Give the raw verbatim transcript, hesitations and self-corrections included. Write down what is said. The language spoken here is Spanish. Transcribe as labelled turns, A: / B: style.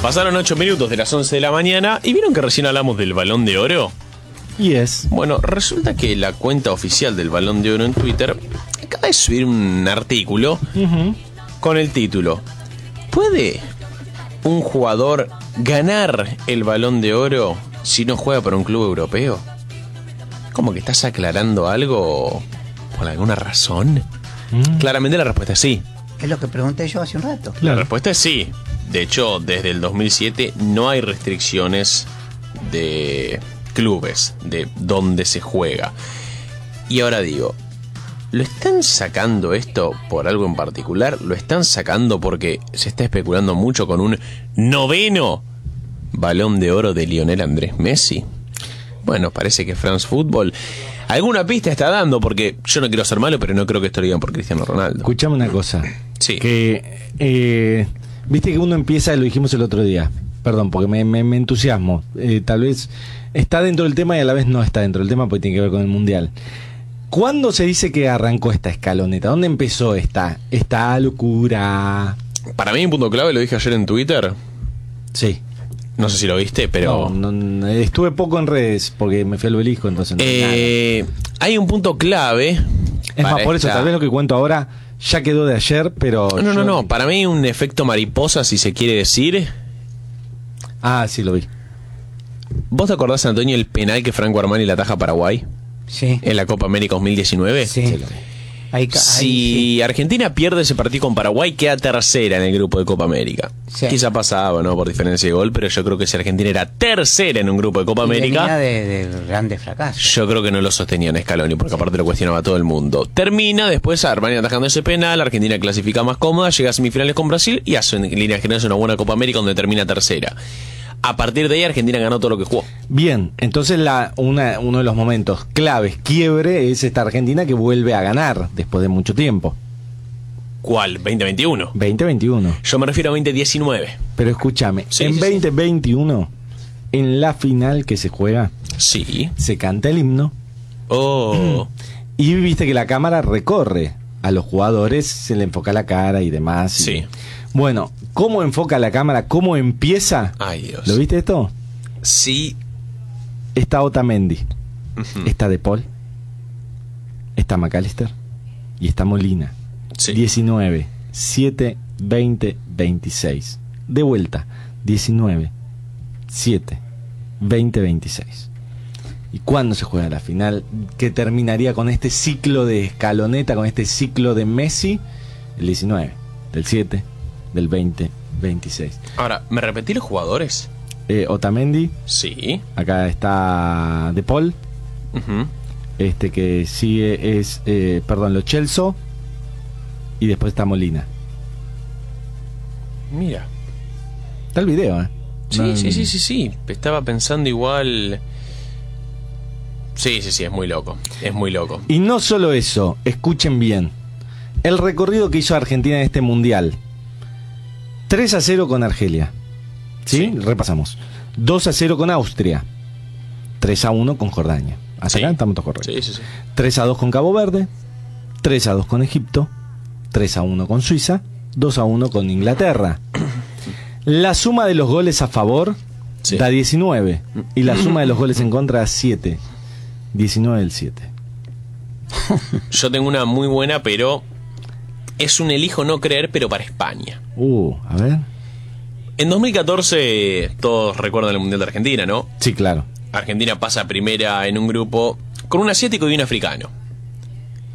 A: Pasaron ocho minutos de las once de la mañana y ¿vieron que recién hablamos del Balón de Oro?
B: Yes.
A: Bueno, resulta que la cuenta oficial del Balón de Oro en Twitter acaba de subir un artículo uh-huh. con el título: ¿puede un jugador ganar el Balón de Oro si no juega para un club europeo? ¿Cómo que estás aclarando algo por alguna razón? Mm. Claramente la respuesta es sí.
C: Es lo que pregunté yo hace un rato.
A: La respuesta es sí. De hecho, desde el dos mil siete no hay restricciones de clubes, de dónde se juega. Y ahora digo, ¿lo están sacando esto por algo en particular? ¿Lo están sacando porque se está especulando mucho con un noveno Balón de Oro de Lionel Andrés Messi? Bueno, parece que France Football alguna pista está dando, porque yo no quiero ser malo, pero no creo que esto lo digan por Cristiano Ronaldo.
B: Escuchame una cosa.
A: Sí.
B: Que, eh, viste que uno empieza, lo dijimos el otro día, perdón, porque me, me, me entusiasmo. Eh, tal vez está dentro del tema y a la vez no está dentro del tema porque tiene que ver con el Mundial. ¿Cuándo se dice que arrancó esta escaloneta? ¿Dónde empezó esta, esta locura?
A: Para mí un punto clave, lo dije ayer en Twitter.
B: Sí.
A: No sé si lo viste, pero...
B: No, no, estuve poco en redes porque me fui al obelisco, entonces no
A: eh, hay un punto clave.
B: Es más, por esta... eso tal vez lo que cuento ahora ya quedó de ayer, pero...
A: No, no,
B: yo...
A: no, para mí un efecto mariposa, si se quiere decir.
B: Ah, sí, lo vi.
A: ¿Vos te acordás, Antonio, el penal que Franco Armani le ataja a Paraguay?
C: Sí.
A: En la Copa América dos mil diecinueve.
C: Sí, sí, lo vi. Ahí,
A: si
C: ahí, sí.
A: Argentina pierde ese partido con Paraguay, queda tercera en el grupo de Copa América. Sí. Quizá pasaba, ¿no? Por diferencia de gol, pero yo creo que si Argentina era tercera en un grupo de Copa
C: y
A: América...
C: venía de, de grandes fracasos.
A: Yo creo que no lo sostenían Scaloni, porque sí. aparte lo cuestionaba todo el mundo. Termina, después Armani atajando ese penal, Argentina clasifica más cómoda, llega a semifinales con Brasil y hace en líneas generales una buena Copa América donde termina tercera. A partir de ahí Argentina ganó todo lo que jugó.
B: Bien, entonces la, una, uno de los momentos claves, quiebre, es esta Argentina que vuelve a ganar después de mucho tiempo.
A: ¿Cuál? ¿veinte veintiuno?
B: veinte veintiuno.
A: Yo me refiero a veinte diecinueve.
B: Pero escúchame, sí, en
A: sí,
B: veinte veintiuno, sí. en la final que se juega,
A: sí.
B: se canta el himno.
A: Oh.
B: Y viste que la cámara recorre a los jugadores, se le enfoca la cara y demás. Y...
A: sí.
B: Bueno, ¿cómo enfoca la cámara? ¿Cómo empieza?
A: Ay, Dios.
B: ¿Lo viste esto?
A: Sí.
B: Está Otamendi,
A: uh-huh.
B: está De Paul, está McAllister y está Molina.
A: Sí.
B: diecinueve, siete, veinte, veintiséis. De vuelta, diecinueve, siete, veinte, veintiséis. ¿Y cuándo se juega la final? Que terminaría con este ciclo de escaloneta, con este ciclo de Messi, el diecinueve, del siete, del veinte, veintiséis.
A: Ahora, ¿me repetí los jugadores?
B: Eh, Otamendi.
A: Sí.
B: Acá está De Paul.
A: Uh-huh.
B: Este que sigue es, eh, perdón, Lo Celso. Y después está Molina.
A: Mira.
B: Está el video, ¿eh?
A: Sí,
B: no,
A: sí, sí, sí, sí. Estaba pensando igual... Sí, sí, sí, es muy loco. Es muy loco.
B: Y no solo eso, escuchen bien. El recorrido que hizo Argentina en este mundial. tres a cero con Argelia. ¿Sí? Sí. Repasamos. dos a cero con Austria. tres a uno con Jordania. Hasta sí. acá estamos todos correctos.
A: Sí, sí, sí.
B: tres a dos con Cabo Verde. tres a dos con Egipto. tres a uno con Suiza. dos a uno con Inglaterra. La suma de los goles a favor sí. da diecinueve. Y la suma de los goles en contra da siete. diecinueve del siete.
A: Yo tengo una muy buena, pero es un elijo no creer, pero para España.
B: Uh, a ver.
A: En dos mil catorce todos recuerdan el Mundial de Argentina, ¿no?
B: Sí, claro.
A: Argentina pasa primera en un grupo con un asiático y un africano.